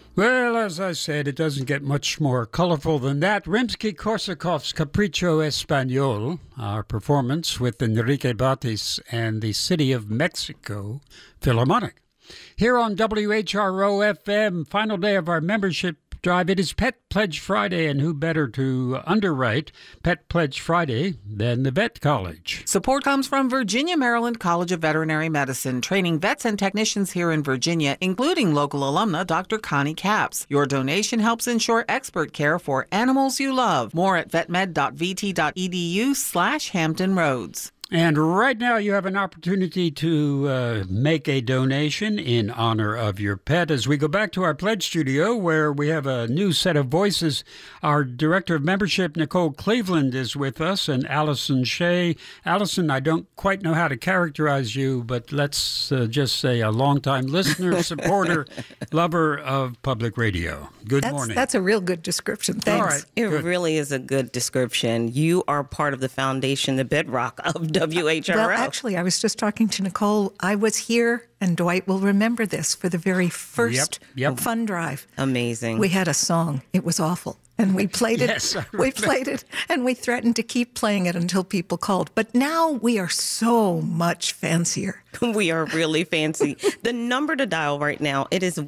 Well, as I said, it doesn't get much more colorful than that. Rimsky-Korsakov's Capricho Español, our performance with Enrique Batis and the City of Mexico Philharmonic. Here on WHRO-FM, final day of our membership drive. It is Pet Pledge Friday, and who better to underwrite Pet Pledge Friday than the Vet College? Support comes from Virginia Maryland College of Veterinary Medicine, training vets and technicians here in Virginia, including local alumna Dr. Connie Capps. Your donation helps ensure expert care for animals you love. More at vetmed.vt.edu/Hampton Roads. And right now you have an opportunity to make a donation in honor of your pet as we go back to our pledge studio where we have a new set of voices. Our Director of Membership, Nicole Cleveland, is with us, and Allison Shea. Allison, I don't quite know how to characterize you, but let's just say a longtime listener, supporter, lover of public radio. Good morning. That's a real good description. Thanks. All right, it good. really is a good description. You are part of the foundation, the bedrock of WHRO. Well, actually, I was just talking to Nicole. I was here, and Dwight will remember this, for the very first fund drive. Amazing. We had a song. It was awful. And we played it. Yes, we played it, and we threatened to keep playing it until people called. But now we are so much fancier. We are really fancy. The number to dial right now, it is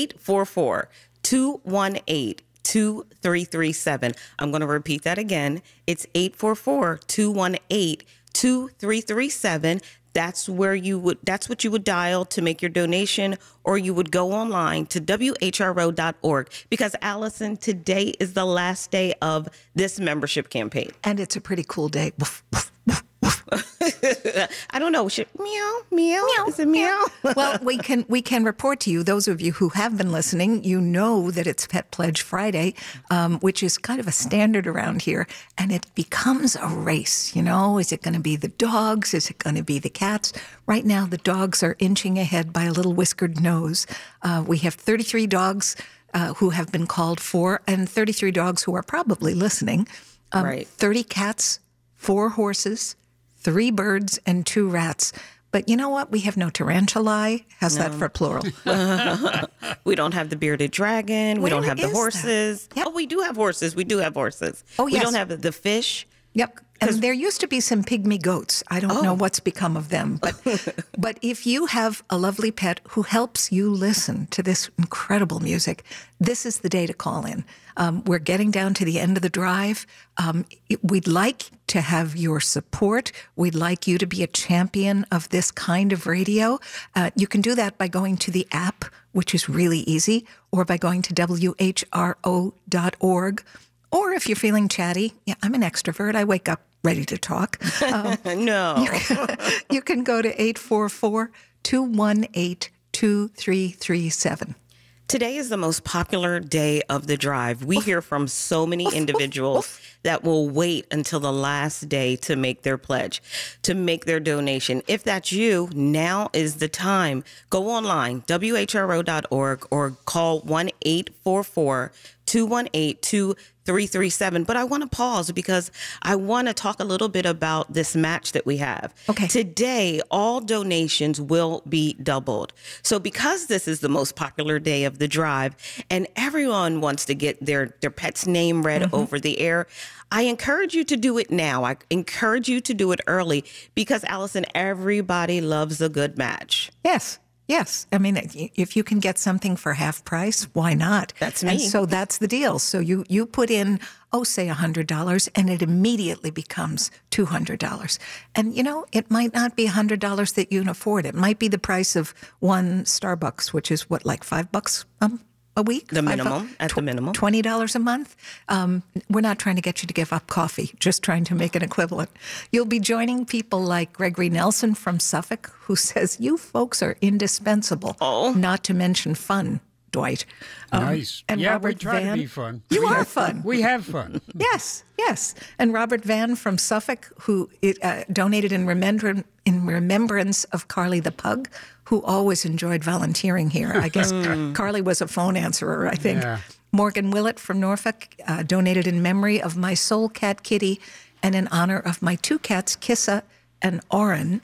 844-218-2337. I'm going to repeat that again. It's 844-218-2337. That's what you would dial to make your donation, or you would go online to WHRO.org, because Allison, today is the last day of this membership campaign. And it's a pretty cool day. I don't know. Meow, meow. Is it meow? Well, we can report to you, those of you who have been listening, you know that it's Pet Pledge Friday, which is kind of a standard around here, and it becomes a race. You know, is it going to be the dogs? Is it going to be the cats? Right now, the dogs are inching ahead by a little whiskered nose. We have 33 dogs who have been called for, and 33 dogs who are probably listening. Right. 30 cats, 4 horses, 3 birds, and 2 rats. But you know what? We have no tarantulae. How's that for plural? We don't have the bearded dragon. We don't have the horses. Yep. Oh, we do have horses. We do have horses. Oh, yes. We don't have the fish. Yep. And there used to be some pygmy goats. I don't know what's become of them. But if you have a lovely pet who helps you listen to this incredible music, this is the day to call in. We're getting down to the end of the drive. We'd like to have your support. We'd like you to be a champion of this kind of radio. You can do that by going to the app, which is really easy, or by going to WHRO.org. Or if you're feeling chatty, I'm an extrovert. I wake up ready to talk. No. You can go to 844-218-2337. Today is the most popular day of the drive. We hear from so many individuals that will wait until the last day to make their pledge, to make their donation. If that's you, now is the time. Go online, WHRO.org, or call 1-844-218-2337. But I want to pause because I want to talk a little bit about this match that we have. Okay. Today, all donations will be doubled. So because this is the most popular day of the drive and everyone wants to get their pet's name read over the air, I encourage you to do it now. I encourage you to do it early because, Allison, everybody loves a good match. Yes. Yes. I mean, if you can get something for half price, why not? That's me. And so that's the deal. So you put in, say $100, and it immediately becomes $200. And, you know, it might not be $100 that you can afford. It might be the price of one Starbucks, which is what, like $5 a week? The minimum, at the minimum. $20 a month. We're not trying to get you to give up coffee, just trying to make an equivalent. You'll be joining people like Gregory Nelson from Suffolk, who says, you folks are indispensable, not to mention fun, Dwight. Nice. And yeah, Robert we try Van. to be fun. You are fun. We have fun. Yes, yes. And Robert Van from Suffolk, who donated in remembrance of Carly the Pug, who always enjoyed volunteering here. I guess Carly was a phone answerer, I think. Yeah. Morgan Willett from Norfolk donated in memory of my soul cat Kitty and in honor of my 2 cats, Kissa and Oren.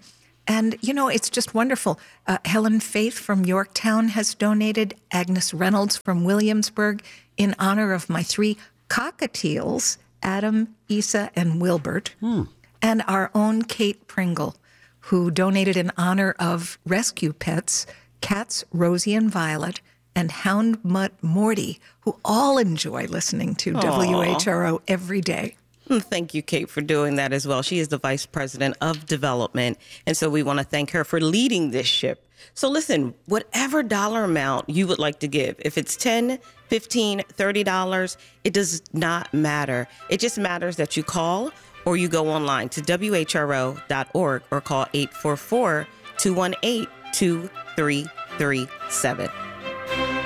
And, it's just wonderful. Helen Faith from Yorktown has donated. Agnes Reynolds from Williamsburg in honor of my 3 cockatiels, Adam, Isa, and Wilbert. And our own Kate Pringle, who donated in honor of rescue pets, cats Rosie and Violet, and hound mutt Morty, who all enjoy listening to WHRO every day. Thank you, Kate, for doing that as well. She is the Vice President of Development, and so we want to thank her for leading this ship. So listen, whatever dollar amount you would like to give, if it's $10, $15, $30, it does not matter. It just matters that you call or you go online to WHRO.org or call 844-218-2337.